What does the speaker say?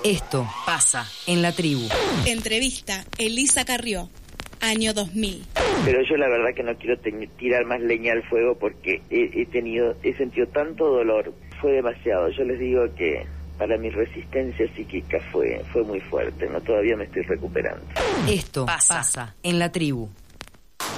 Esto pasa en la tribu. Entrevista Elisa Carrió, año 2000. Pero yo la verdad que no quiero tirar más leña al fuego porque he sentido tanto dolor, fue demasiado. Yo les digo que para mi resistencia psíquica fue muy fuerte, no, todavía me estoy recuperando. Esto pasa en la tribu.